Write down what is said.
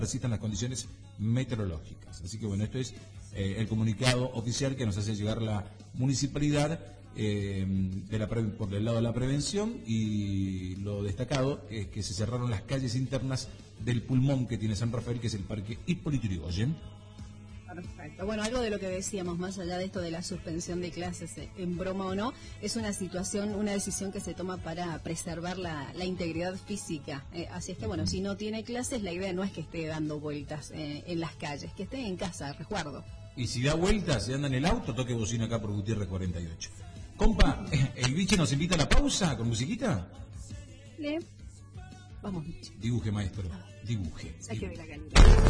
persistan las condiciones meteorológicas. Así que bueno, esto es el comunicado oficial que nos hace llegar la municipalidad por el lado de la prevención, y lo destacado es que se cerraron las calles internas del pulmón que tiene San Rafael, que es el Parque Hipólito Yrigoyen. Perfecto. Bueno, algo de lo que decíamos, más allá de esto de la suspensión de clases, en broma o no, es una decisión que se toma para preservar la integridad física. Así es que, bueno, si no tiene clases, la idea no es que esté dando vueltas en las calles, que esté en casa, resguardo. Y si da vueltas, si anda en el auto, toque bocina acá por Gutiérrez 48. Compa, ¿el biche nos invita a la pausa con musiquita? Vamos, biche. Dibuje, maestro, dibuje. Saque de la calidad.